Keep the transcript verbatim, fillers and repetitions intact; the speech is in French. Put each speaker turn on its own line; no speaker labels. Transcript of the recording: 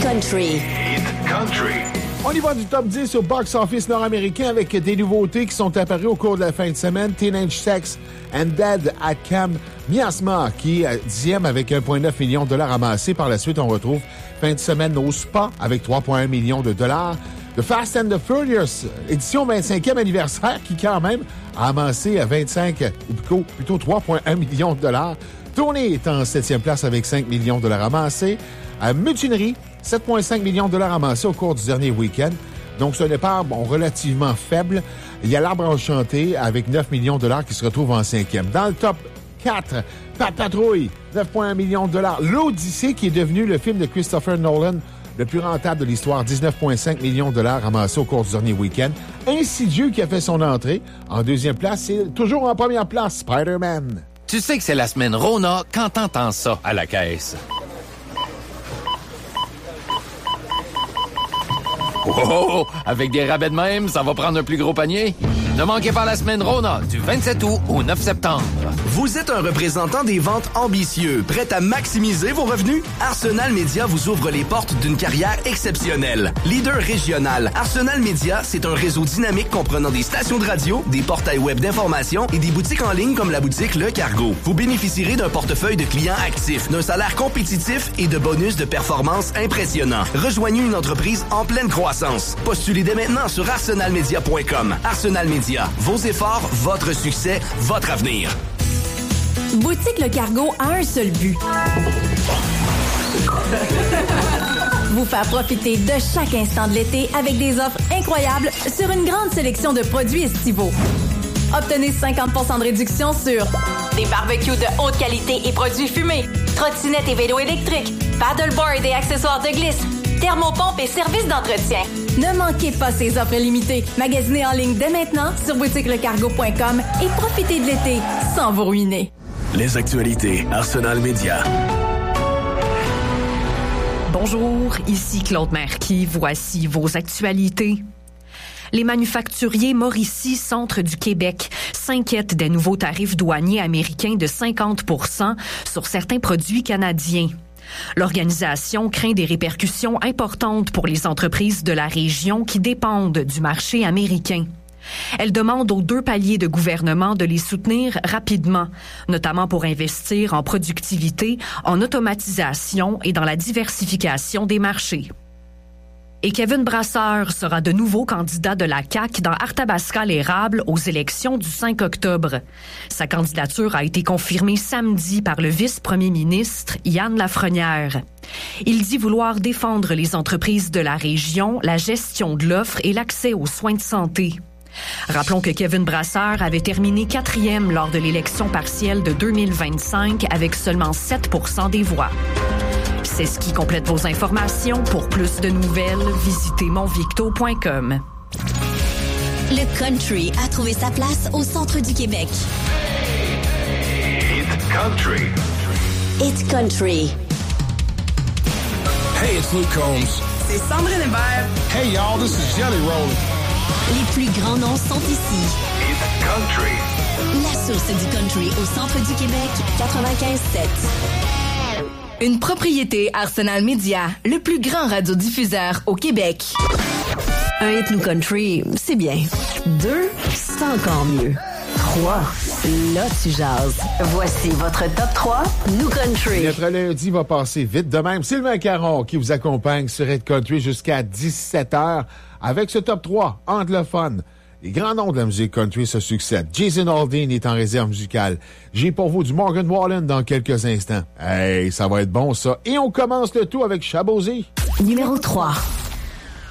Country.
Hit Country.
On y va du top dix au box-office nord-américain avec des nouveautés qui sont apparues au cours de la fin de semaine. Teenage Sex and Dead at Camp Miasma, qui est dixième avec un virgule neuf million de dollars amassés. Par la suite, on retrouve fin de semaine au Spa avec trois virgule un millions de dollars. The Fast and the Furious, édition vingt-cinquième anniversaire, qui quand même a amassé à vingt-cinq, ou plutôt, plutôt trois virgule un millions de dollars. Tony est en septième place avec cinq millions de dollars amassés. À Mutinerie, sept virgule cinq millions de dollars amassés au cours du dernier week-end. Donc, c'est un départ bon, relativement faible. Il y a l'Arbre enchanté avec neuf millions de dollars qui se retrouve en cinquième. Dans le top quatre, Pat Patrouille, neuf virgule un millions de dollars. L'Odyssée, qui est devenu le film de Christopher Nolan le plus rentable de l'histoire, dix-neuf virgule cinq millions de dollars amassés au cours du dernier week-end. Insidieux qui a fait son entrée en deuxième place et toujours en première place, Spider-Man.
Tu sais que c'est la semaine Rona quand t'entends ça à la caisse. Oh, avec des rabais de même, ça va prendre un plus gros panier. Ne manquez pas la semaine Rona du vingt-sept août au neuf septembre.
Vous êtes un représentant des ventes ambitieux, prêt à maximiser vos revenus? Arsenal Media vous ouvre les portes d'une carrière exceptionnelle. Leader régional, Arsenal Media, c'est un réseau dynamique comprenant des stations de radio, des portails web d'information et des boutiques en ligne comme la boutique Le Cargo. Vous bénéficierez d'un portefeuille de clients actifs, d'un salaire compétitif et de bonus de performance impressionnants. Rejoignez une entreprise en pleine croissance. Postulez dès maintenant sur arsenal media point com. Arsenal Media, vos efforts, votre succès, votre avenir.
Boutique Le Cargo a un seul but. Vous faire profiter de chaque instant de l'été avec des offres incroyables sur une grande sélection de produits estivaux. Obtenez cinquante pour cent de réduction sur des barbecues de haute qualité et produits fumés, trottinettes et vélos électriques, paddleboard et accessoires de glisse, thermopompes et services d'entretien. Ne manquez pas ces offres limitées. Magasinez en ligne dès maintenant sur boutique le cargo point com et profitez de l'été sans vous ruiner.
Les actualités Arsenal Media.
Bonjour, ici Claude Marquis. Voici vos actualités. Les manufacturiers Mauricie, centre du Québec, s'inquiètent des nouveaux tarifs douaniers américains de cinquante pour cent sur certains produits canadiens. L'organisation craint des répercussions importantes pour les entreprises de la région qui dépendent du marché américain. Elle demande aux deux paliers de gouvernement de les soutenir rapidement, notamment pour investir en productivité, en automatisation et dans la diversification des marchés. Et Kevin Brasseur sera de nouveau candidat de la C A Q dans Arthabasca-l'Érable aux élections du cinq octobre. Sa candidature a été confirmée samedi par le vice-premier ministre Yann Lafrenière. Il dit vouloir défendre les entreprises de la région, la gestion de l'offre et l'accès aux soins de santé. Rappelons que Kevin Brasseur avait terminé quatrième lors de l'élection partielle de deux mille vingt-cinq avec seulement sept pour cent des voix. C'est ce qui complète vos informations. Pour plus de nouvelles, visitez mon victo point com.
Le country a trouvé sa place au centre du Québec.
Hit Country.
Hit Country.
Hey, it's Luke Combs.
C'est Sandrine Hébert.
Hey, y'all, this is Jelly Roll.
Les plus grands noms sont ici.
Hit Country.
La source du country au centre du Québec, quatre-vingt-quinze sept.
Une propriété Arsenal Media, le plus grand radiodiffuseur au Québec.
Un hit New Country, c'est bien. Deux, c'est encore mieux. Trois, là tu jases. Voici votre top trois New Country.
Notre lundi va passer vite de même. Sylvain Caron qui vous accompagne sur Hit Country jusqu'à dix-sept heures avec ce top trois anglophone. Les grands noms de la musique country se succèdent. Jason Aldean est en réserve musicale. J'ai pour vous du Morgan Wallen dans quelques instants. Hey, ça va être bon ça. Et on commence le tout avec Shabozy.
Numéro trois.